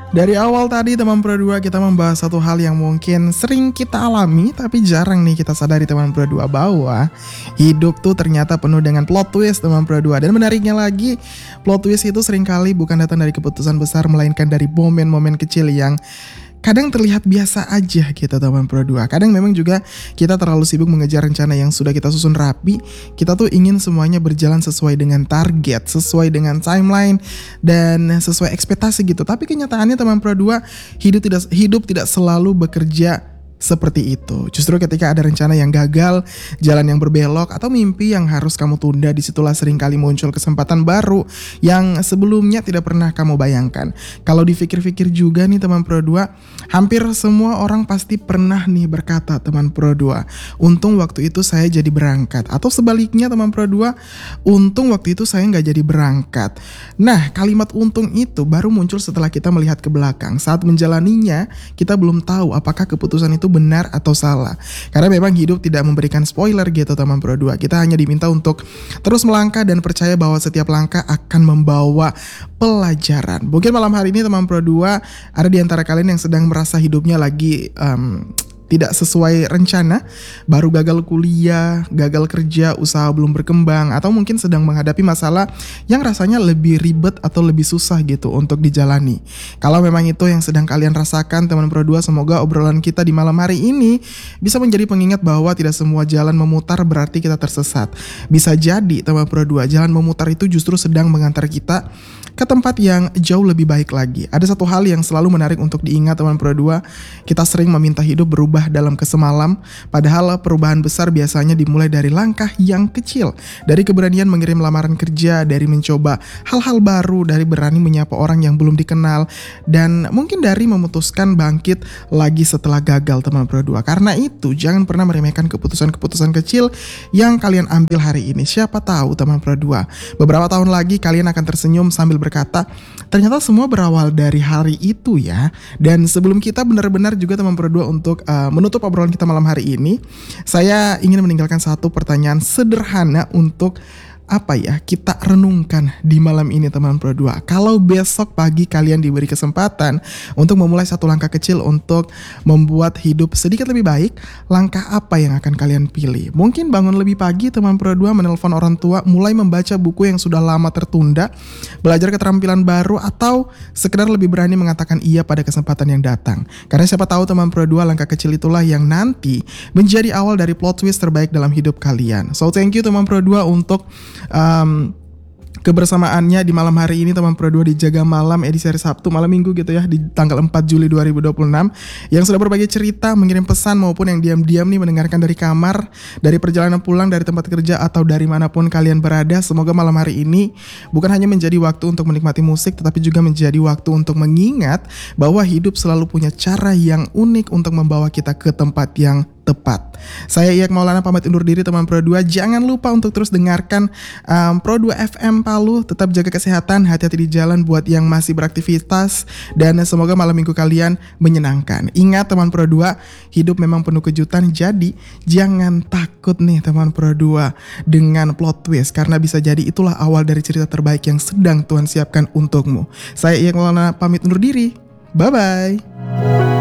Dari awal tadi teman Pro 2 kita membahas satu hal yang mungkin sering kita alami tapi jarang nih kita sadari teman Pro 2, bahwa hidup tuh ternyata penuh dengan plot twist teman Pro 2. Dan menariknya lagi, plot twist itu seringkali bukan datang dari keputusan besar, melainkan dari momen-momen kecil yang kadang terlihat biasa aja gitu teman Pro 2. Kadang memang juga kita terlalu sibuk mengejar rencana yang sudah kita susun rapi. Kita tuh ingin semuanya berjalan sesuai dengan target, sesuai dengan timeline, dan sesuai ekspektasi gitu. Tapi kenyataannya teman Pro 2, hidup tidak selalu bekerja seperti itu. Justru ketika ada rencana yang gagal, jalan yang berbelok, atau mimpi yang harus kamu tunda, disitulah seringkali muncul kesempatan baru yang sebelumnya tidak pernah kamu bayangkan. Kalau dipikir-pikir juga nih teman Pro 2, hampir semua orang pasti pernah nih berkata teman Pro 2, untung waktu itu saya jadi berangkat. Atau sebaliknya teman Pro 2, untung waktu itu saya nggak jadi berangkat. Nah, kalimat untung itu baru muncul setelah kita melihat ke belakang. Saat menjalaninya, kita belum tahu apakah keputusan itu benar atau salah. Karena memang hidup tidak memberikan spoiler gitu teman Pro 2. Kita hanya diminta untuk terus melangkah dan percaya bahwa setiap langkah akan membawa pelajaran. Mungkin malam hari ini teman Pro 2 ada di antara kalian yang sedang merasa hidupnya lagi tidak sesuai rencana, baru gagal kuliah, gagal kerja, usaha belum berkembang, atau mungkin sedang menghadapi masalah yang rasanya lebih ribet atau lebih susah gitu untuk dijalani. Kalau memang itu yang sedang kalian rasakan teman Pro 2, semoga obrolan kita di malam hari ini bisa menjadi pengingat bahwa tidak semua jalan memutar berarti kita tersesat. Bisa jadi teman Pro 2, jalan memutar itu justru sedang mengantar kita ke tempat yang jauh lebih baik lagi. Ada satu hal yang selalu menarik untuk diingat teman Pro 2, kita sering meminta hidup berubah dalam kesemalam, padahal perubahan besar biasanya dimulai dari langkah yang kecil, dari keberanian mengirim lamaran kerja, dari mencoba hal-hal baru, dari berani menyapa orang yang belum dikenal, dan mungkin dari memutuskan bangkit lagi setelah gagal teman Pro 2. Karena itu jangan pernah meremehkan keputusan-keputusan kecil yang kalian ambil hari ini. Siapa tahu teman Pro 2, beberapa tahun lagi kalian akan tersenyum sambil berkata, ternyata semua berawal dari hari itu ya. Dan sebelum kita benar-benar juga teman Pro 2 untuk menutup obrolan kita malam hari ini, saya ingin meninggalkan satu pertanyaan sederhana untuk kita renungkan di malam ini teman Pro 2. Kalau besok pagi kalian diberi kesempatan untuk memulai satu langkah kecil untuk membuat hidup sedikit lebih baik, langkah apa yang akan kalian pilih? Mungkin bangun lebih pagi teman Pro 2, menelpon orang tua, mulai membaca buku yang sudah lama tertunda, belajar keterampilan baru, atau sekedar lebih berani mengatakan iya pada kesempatan yang datang. Karena siapa tahu teman Pro 2, langkah kecil itulah yang nanti menjadi awal dari plot twist terbaik dalam hidup kalian. So thank you teman Pro 2 untuk kebersamaannya di malam hari ini teman Pro 2 di Jaga Malam edisi hari Sabtu malam minggu gitu ya, di tanggal 4 Juli 2026, yang sudah berbagi cerita, mengirim pesan, maupun yang diam-diam nih mendengarkan dari kamar, dari perjalanan pulang, dari tempat kerja, atau dari manapun kalian berada. Semoga malam hari ini bukan hanya menjadi waktu untuk menikmati musik, tetapi juga menjadi waktu untuk mengingat bahwa hidup selalu punya cara yang unik untuk membawa kita ke tempat yang tepat. Saya Iyak Maulana pamit undur diri teman Pro 2. Jangan lupa untuk terus dengarkan Pro 2 FM Palu. Tetap jaga kesehatan, hati-hati di jalan buat yang masih beraktivitas, dan semoga malam minggu kalian menyenangkan. Ingat teman Pro 2, hidup memang penuh kejutan, jadi jangan takut nih teman Pro 2 dengan plot twist, karena bisa jadi itulah awal dari cerita terbaik yang sedang Tuhan siapkan untukmu. Saya Iyak Maulana pamit undur diri. Bye bye.